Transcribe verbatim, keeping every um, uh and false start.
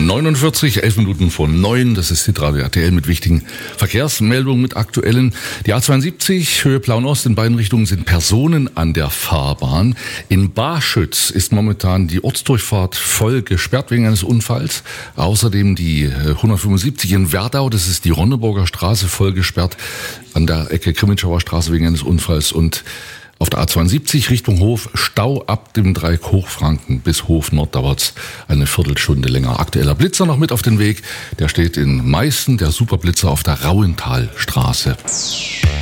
neunundvierzig, elf Minuten vor neun, das ist Hitradio R T L mit wichtigen Verkehrsmeldungen, mit aktuellen. Die A zweiundsiebzig, Höhe Plauen-Ost, in beiden Richtungen sind Personen an der Fahrbahn. In Barschütz ist momentan die Ortsdurchfahrt voll gesperrt wegen eines Unfalls. Außerdem die hundertfünfundsiebzig in Werdau, das ist die Ronneburger Straße, voll gesperrt an der Ecke Grimmitschauer Straße wegen eines Unfalls. Und auf der A zweiundsiebzig Richtung Hof Stau ab dem Dreieck Hochfranken bis Hof Nord dauert's eine Viertelstunde länger. Aktueller Blitzer noch mit auf den Weg. Der steht in Meißen, der Superblitzer auf der Rauentalstraße.